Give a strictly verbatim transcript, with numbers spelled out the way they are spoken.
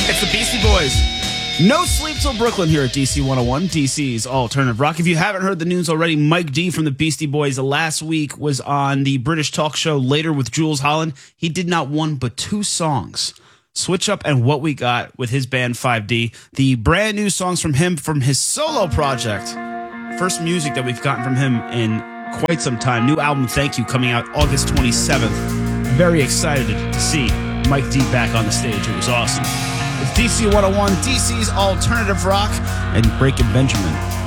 It's the Beastie Boys. No Sleep Till Brooklyn here at D C one oh one, D C's Alternative Rock. If you haven't heard the news already, Mike D from the Beastie Boys last week was on the British talk show Later with Jules Holland. He did not one but two songs, Switch Up and What We Got, with his band five D. The brand new songs from him from his solo project. First music that we've gotten from him in quite some time. New album, Thank You, coming out August twenty-seventh. Very excited to see Mike D back on the stage. It was awesome. It's D C one oh one, D C's Alternative Rock, and Breaking Benjamin.